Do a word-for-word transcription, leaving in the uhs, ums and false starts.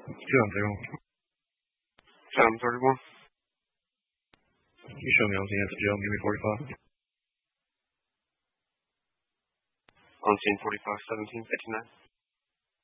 two on zero. seven thirty-one. You show me on the answer, Joe. Give me forty-five. On scene forty-five, seventeen fifty-nine.